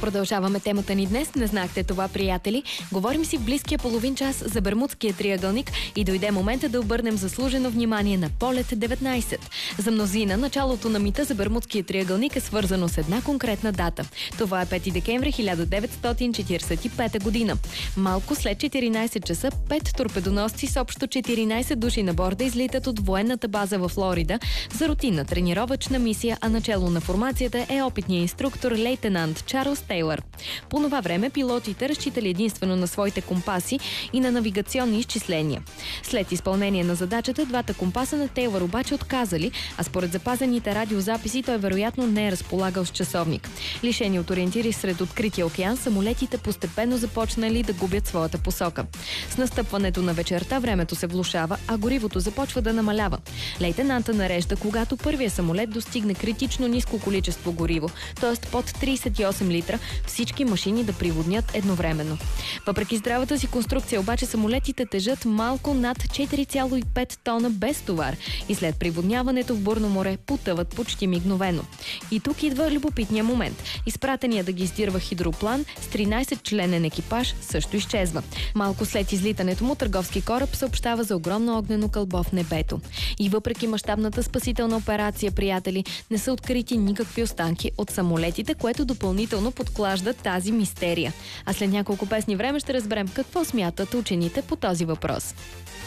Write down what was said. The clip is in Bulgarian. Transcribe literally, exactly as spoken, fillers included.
Продължаваме темата ни днес. Не знахте това, приятели. Говорим си в близкия половин час за Бермудския триъгълник и дойде момента да обърнем заслужено внимание на Полет деветнайсет. За мнозина началото на мита за Бермудския триъгълник е свързано с една конкретна дата. Това е пети декември хиляда деветстотин четиридесет и пета година. Малко след четиринайсет часа пет торпедоносци с общо четиринайсет души на борда излитат от военната база в Флорида за рутинна тренировъчна мисия, а начало на формацията е опитният инструктор лейтенант Чарлз Тейлър. По това време пилотите разчитали единствено на своите компаси и на навигационни изчисления. След изпълнение на задачата, двата компаса на Тейлър обаче отказали, а според запазените радиозаписи той вероятно не е разполагал с часовник. Лишени от ориентири сред открития океан, самолетите постепенно започнали да губят своята посока. С настъпването на вечерта времето се влошава, а горивото започва да намалява. Лейтенанта нарежда, когато първият самолет достигне критично ниско количество гориво, т.е. под трийсет и осем литра, всички машини да приводнят едновременно. Въпреки здравата си конструкция, обаче самолетите тежат малко над четири цяло и пет тона без товар и след приводняването в бурно море потъват почти мигновено. И тук идва любопитния момент. Изпратения да ги издирва хидроплан с тринайсет членен екипаж също изчезва. Малко след излитането му търговски кораб съобщава за огромно огнено кълбо в небето. И въпреки мащабната спасителна операция, приятели, не са открити никакви останки от самолетите, което допълнително подклажда тази мистерия. А след няколко песни време ще разберем какво смятат учените по този въпрос.